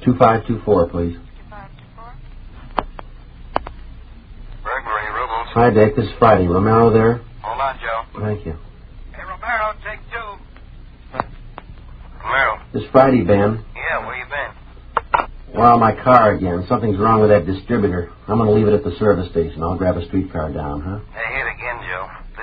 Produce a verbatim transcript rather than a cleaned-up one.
two five two four, please. two five two four. Burglary, Rubles. Hi, Dick. This is Friday. Romero there? Hold on, Joe. Thank you. Hey, Romero, take two. Romero. This is Friday, Ben. Yeah, where you been? Well, my car again. Something's wrong with that distributor. I'm going to leave it at the service station. I'll grab a streetcar down, huh? Hey, hit again.